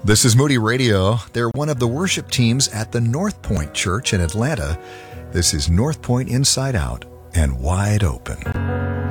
This is Moody Radio. They're one of the worship teams at the North Point Church in Atlanta. This is North Point Inside Out and Wide Open.